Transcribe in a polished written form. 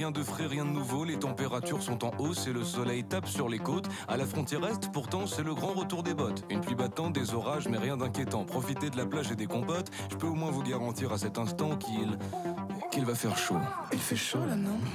Rien de frais, rien de nouveau, les températures sont en hausse et le soleil tape sur les côtes. À la frontière est, pourtant, c'est le grand retour des bottes. Une pluie battante, des orages, mais rien d'inquiétant. Profitez de la plage et des compotes, je peux au moins vous garantir à cet instant qu'il va faire chaud. Il fait chaud là, non ?